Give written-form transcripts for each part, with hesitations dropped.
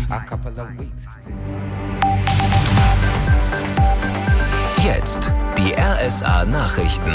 Jetzt die RSA Nachrichten.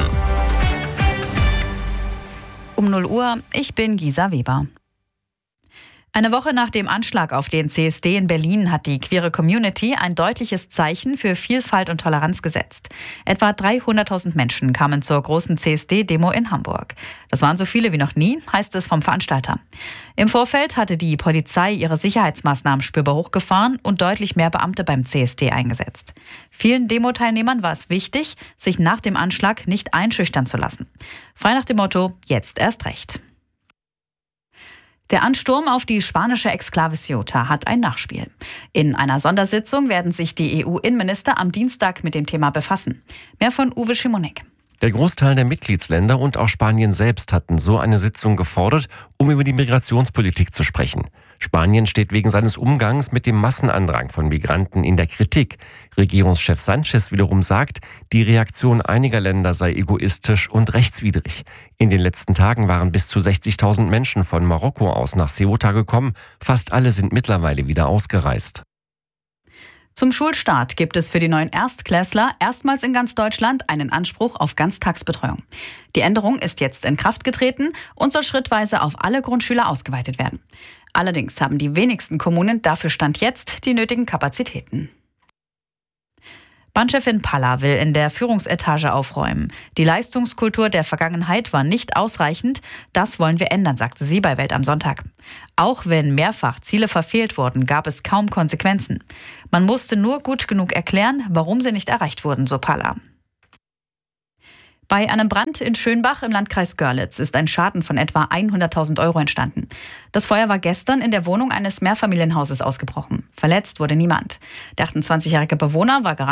Um 0 Uhr, ich bin Gisa Weber. Eine Woche nach dem Anschlag auf den CSD in Berlin hat die queere Community ein deutliches Zeichen für Vielfalt und Toleranz gesetzt. Etwa 300.000 Menschen kamen zur großen CSD-Demo in Hamburg. Das waren so viele wie noch nie, heißt es vom Veranstalter. Im Vorfeld hatte die Polizei ihre Sicherheitsmaßnahmen spürbar hochgefahren und deutlich mehr Beamte beim CSD eingesetzt. Vielen Demo-Teilnehmern war es wichtig, sich nach dem Anschlag nicht einschüchtern zu lassen. Frei nach dem Motto, jetzt erst recht. Der Ansturm auf die spanische Exklave Ceuta hat ein Nachspiel. In einer Sondersitzung werden sich die EU-Innenminister am Dienstag mit dem Thema befassen. Mehr von Uwe Schimonek. Der Großteil der Mitgliedsländer und auch Spanien selbst hatten so eine Sitzung gefordert, um über die Migrationspolitik zu sprechen. Spanien steht wegen seines Umgangs mit dem Massenandrang von Migranten in der Kritik. Regierungschef Sánchez wiederum sagt, die Reaktion einiger Länder sei egoistisch und rechtswidrig. In den letzten Tagen waren bis zu 60.000 Menschen von Marokko aus nach Ceuta gekommen. Fast alle sind mittlerweile wieder ausgereist. Zum Schulstart gibt es für die neuen Erstklässler erstmals in ganz Deutschland einen Anspruch auf Ganztagsbetreuung. Die Änderung ist jetzt in Kraft getreten und soll schrittweise auf alle Grundschüler ausgeweitet werden. Allerdings haben die wenigsten Kommunen dafür Stand jetzt die nötigen Kapazitäten. Bahnchefin Palla will in der Führungsetage aufräumen. Die Leistungskultur der Vergangenheit war nicht ausreichend. Das wollen wir ändern, sagte sie bei Welt am Sonntag. Auch wenn mehrfach Ziele verfehlt wurden, gab es kaum Konsequenzen. Man musste nur gut genug erklären, warum sie nicht erreicht wurden, so Palla. Bei einem Brand in Schönbach im Landkreis Görlitz ist ein Schaden von etwa 100.000 € entstanden. Das Feuer war gestern in der Wohnung eines Mehrfamilienhauses ausgebrochen. Verletzt wurde niemand. Der 28-jährige Bewohner war gerade